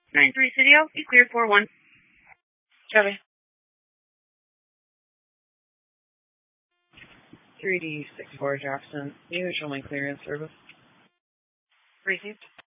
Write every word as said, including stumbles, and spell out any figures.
nine three Studio, be cleared for one. Copy. three D six four Jackson, you show my clearance service. Received.